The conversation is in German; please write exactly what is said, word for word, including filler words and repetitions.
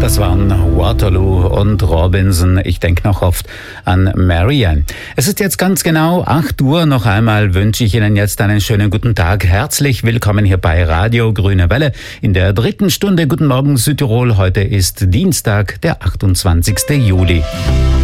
Das waren Waterloo und Robinson. Ich denke noch oft an Marianne. Es ist jetzt ganz genau acht Uhr. Noch einmal wünsche ich Ihnen jetzt einen schönen guten Tag. Herzlich willkommen hier bei Radio Grüne Welle in der dritten Stunde. Guten Morgen Südtirol. Heute ist Dienstag, der achtundzwanzigste Juli.